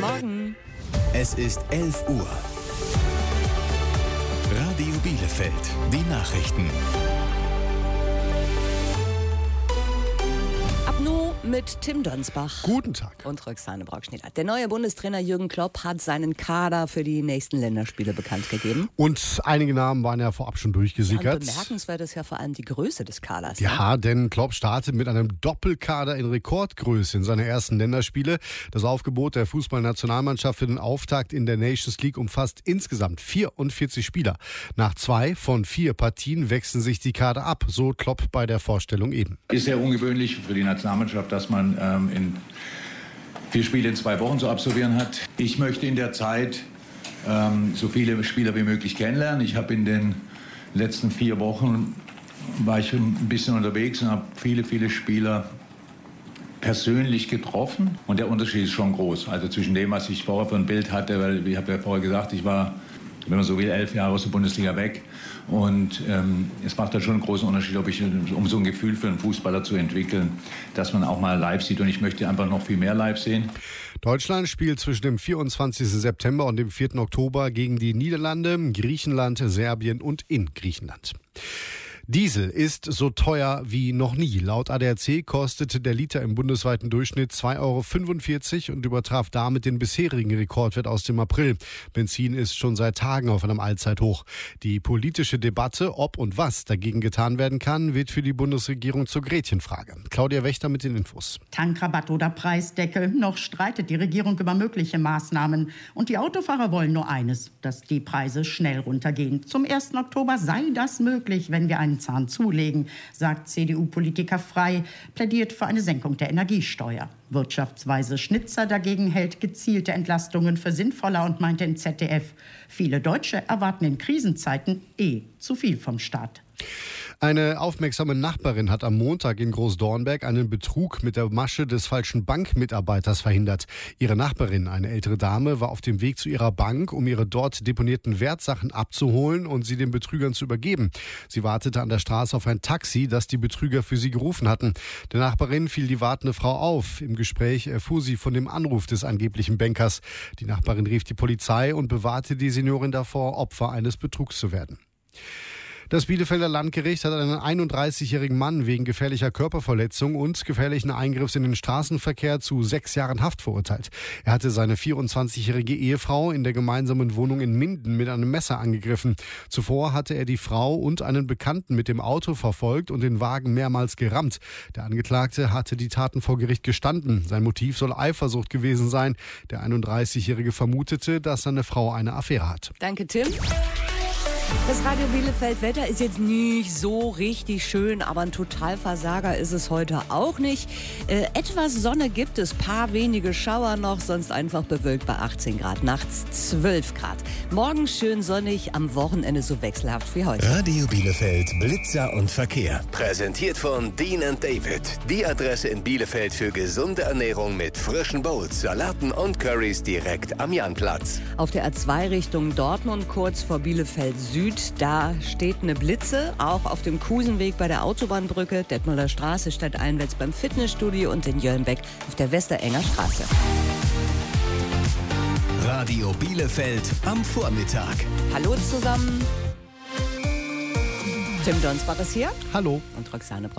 Morgen. Es ist 11 Uhr. Radio Bielefeld, die Nachrichten. Abno mit Tim Donsbach. Guten Tag. Und Roxane Brock-Schniedert. Der neue Bundestrainer Jürgen Klopp hat seinen Kader für die nächsten Länderspiele bekannt gegeben. Und einige Namen waren ja vorab schon durchgesickert. Ja, und bemerkenswert ist ja vor allem die Größe des Kaders. Ja, denn Klopp startet mit einem Doppelkader in Rekordgröße in seine ersten Länderspiele. Das Aufgebot der Fußballnationalmannschaft für den Auftakt in der Nations League umfasst insgesamt 44 Spieler. Nach 2 von 4 Partien wechseln sich die Kader ab, so Klopp bei der Vorstellung eben. Ist sehr ungewöhnlich für die Nationalmannschaft, dass man in 4 Spiele in 2 Wochen zu absolvieren hat. Ich möchte in der Zeit so viele Spieler wie möglich kennenlernen. Ich habe in den letzten 4 Wochen war ich ein bisschen unterwegs und habe viele Spieler persönlich getroffen. Und der Unterschied ist schon groß. Also zwischen dem, was ich vorher für ein Bild hatte, weil ich habe ja vorher gesagt, ich war, wenn man so will, 11 Jahre aus der Bundesliga weg. Und es macht da schon einen großen Unterschied, um so ein Gefühl für einen Fußballer zu entwickeln, dass man auch mal live sieht. Und ich möchte einfach noch viel mehr live sehen. Deutschland spielt zwischen dem 24. September und dem 4. Oktober gegen die Niederlande, Griechenland, Serbien und in Griechenland. Diesel ist so teuer wie noch nie. Laut ADAC kostete der Liter im bundesweiten Durchschnitt 2,45 € und übertraf damit den bisherigen Rekordwert aus dem April. Benzin ist schon seit Tagen auf einem Allzeithoch. Die politische Debatte, ob und was dagegen getan werden kann, wird für die Bundesregierung zur Gretchenfrage. Claudia Wächter mit den Infos. Tankrabatt oder Preisdeckel? Noch streitet die Regierung über mögliche Maßnahmen. Und die Autofahrer wollen nur eines, dass die Preise schnell runtergehen. Zum 1. Oktober sei das möglich, wenn wir einen Zahn zulegen, sagt CDU-Politiker Frey, plädiert für eine Senkung der Energiesteuer. Wirtschaftsweise Schnitzer dagegen hält gezielte Entlastungen für sinnvoller und meinte im ZDF, viele Deutsche erwarten in Krisenzeiten zu viel vom Staat. Eine aufmerksame Nachbarin hat am Montag in Großdornberg einen Betrug mit der Masche des falschen Bankmitarbeiters verhindert. Ihre Nachbarin, eine ältere Dame, war auf dem Weg zu ihrer Bank, um ihre dort deponierten Wertsachen abzuholen und sie den Betrügern zu übergeben. Sie wartete an der Straße auf ein Taxi, das die Betrüger für sie gerufen hatten. Der Nachbarin fiel die wartende Frau auf. Im Gespräch erfuhr sie von dem Anruf des angeblichen Bankers. Die Nachbarin rief die Polizei und bewahrte die Seniorin davor, Opfer eines Betrugs zu werden. Das Bielefelder Landgericht hat einen 31-jährigen Mann wegen gefährlicher Körperverletzung und gefährlichen Eingriffs in den Straßenverkehr zu 6 Jahren Haft verurteilt. Er hatte seine 24-jährige Ehefrau in der gemeinsamen Wohnung in Minden mit einem Messer angegriffen. Zuvor hatte er die Frau und einen Bekannten mit dem Auto verfolgt und den Wagen mehrmals gerammt. Der Angeklagte hatte die Taten vor Gericht gestanden. Sein Motiv soll Eifersucht gewesen sein. Der 31-jährige vermutete, dass seine Frau eine Affäre hat. Danke, Tim. Das Radio Bielefeld-Wetter ist jetzt nicht so richtig schön, aber ein Totalversager ist es heute auch nicht. Etwas Sonne gibt es, paar wenige Schauer noch, sonst einfach bewölkt bei 18 Grad, nachts 12 Grad. Morgen schön sonnig, am Wochenende so wechselhaft wie heute. Radio Bielefeld, Blitzer und Verkehr. Präsentiert von Dean & David. Die Adresse in Bielefeld für gesunde Ernährung mit frischen Bowls, Salaten und Currys direkt am Jahnplatz. Auf der A2 Richtung Dortmund, kurz vor Bielefeld Süd, da steht eine Blitze, auch auf dem Kusenweg bei der Autobahnbrücke, Detmolder Straße stadteinwärts beim Fitnessstudio und in Jöllenbeck auf der Westerenger Straße. Radio Bielefeld am Vormittag. Hallo zusammen. Tim Donsbach ist hier. Hallo. Und Roxane